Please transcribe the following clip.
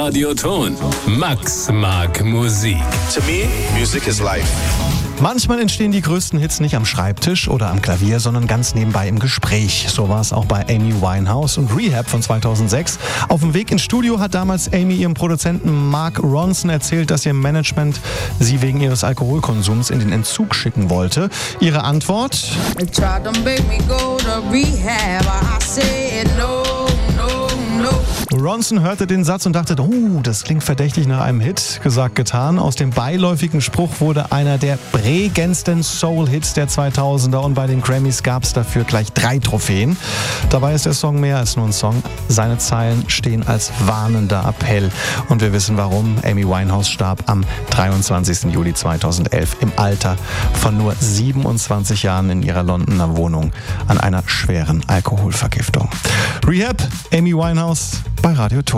Radioton. Max mag Musik. To me, music is life. Manchmal entstehen die größten Hits nicht am Schreibtisch oder am Klavier, sondern ganz nebenbei im Gespräch. So war es auch bei Amy Winehouse und Rehab von 2006. Auf dem Weg ins Studio hat damals Amy ihrem Produzenten Mark Ronson erzählt, dass ihr Management sie wegen ihres Alkoholkonsums in den Entzug schicken wollte. Ihre Antwort? Ronson hörte den Satz und dachte, das klingt verdächtig nach einem Hit. Gesagt, getan. Aus dem beiläufigen Spruch wurde einer der prägendsten Soul-Hits der 2000er und bei den Grammys gab es dafür gleich 3 Trophäen. Dabei ist der Song mehr als nur ein Song. Seine Zeilen stehen als warnender Appell. Und wir wissen warum. Amy Winehouse starb am 23. Juli 2011 im Alter von nur 27 Jahren in ihrer Londoner Wohnung an einer schweren Alkoholvergiftung. Rehab, Amy Winehouse bei Radio Ton.